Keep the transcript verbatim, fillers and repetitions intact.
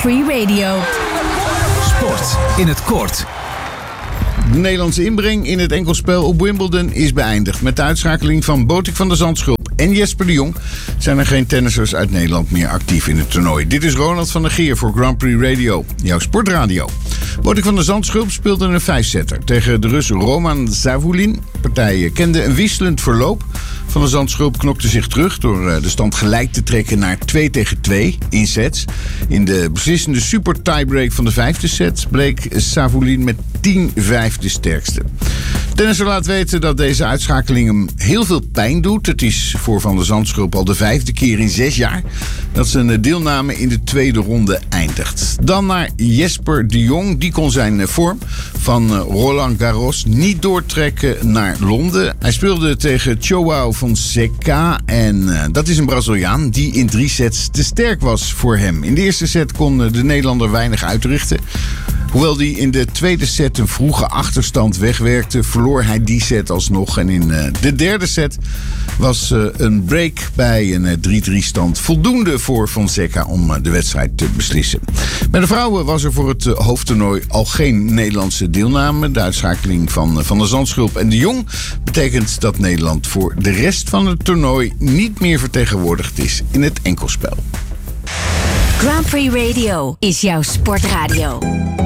Prix Radio. Sport in het kort. De Nederlandse inbreng in het enkelspel op Wimbledon is beëindigd. Met de uitschakeling van Botik van der Zandschulp en Jesper de Jong zijn er geen tennissers uit Nederland meer actief in het toernooi. Dit is Ronald van der Geer voor Grand Prix Radio, jouw sportradio. Botik van der Zandschulp speelde een vijfsetter tegen de Rus Roman Savulin. De partij kende een wisselend verloop. Van der Zandschulp knokte zich terug door de stand gelijk te trekken naar twee tegen twee in sets. In de beslissende super tiebreak van de vijfde set bleek Savulin met tien vijf de sterkste. Tennisser laat weten dat deze uitschakeling hem heel veel pijn doet. Het is voor Van der Zandschulp al de vijfde keer in zes jaar dat zijn deelname in de tweede ronde eindigt. Dan naar Jesper de Jong. Die kon zijn vorm van Roland Garros niet doortrekken naar Londen. Hij speelde tegen João Fonseca en uh, dat is een Braziliaan die in drie sets te sterk was voor hem. In de eerste set kon de Nederlander weinig uitrichten. Hoewel hij in de tweede set een vroege achterstand wegwerkte, verloor hij die set alsnog. En in uh, de derde set was uh, een break bij een uh, drie drie stand voldoende voor Fonseca om uh, de wedstrijd te beslissen. Bij de vrouwen was er voor het uh, hoofdtoernooi al geen Nederlandse deelname. De uitschakeling van uh, Van der Zandschulp en de Jong betekent dat Nederland voor de rest van het toernooi niet meer vertegenwoordigd is in het enkelspel. Grand Prix Radio is jouw sportradio.